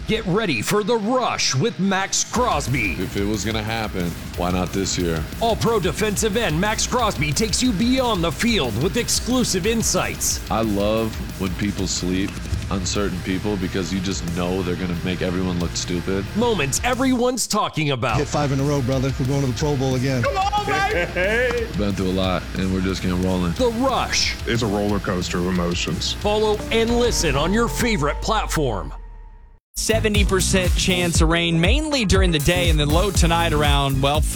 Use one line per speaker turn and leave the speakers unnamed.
Get ready for The Rush with Max Crosby.
If it was going to happen, why not this year?
All-Pro defensive end Max Crosby takes you beyond the field with exclusive insights.
I love when people sleep on certain people because you just know they're going to make everyone look stupid.
Moments everyone's talking about.
Hit 5 in a row, brother. We're going to the Pro Bowl again.
Come on, baby!
Been through a lot, and we're just getting rolling.
The Rush.
It's a roller coaster of emotions.
Follow and listen on your favorite platform.
70% chance of rain, mainly during the day, and then low tonight around, well,